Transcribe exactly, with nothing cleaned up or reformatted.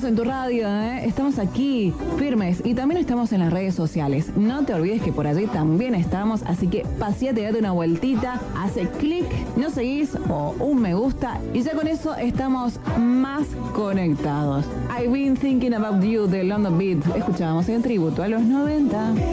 Estamos en tu radio, ¿eh? Estamos aquí, firmes, y también estamos en las redes sociales. No te olvides que por allí también estamos, así que paseate, date una vueltita, hace clic, nos seguís o un me gusta, y ya con eso estamos más conectados. I've been thinking about you de London Beat. Escuchábamos en tributo a los noventa.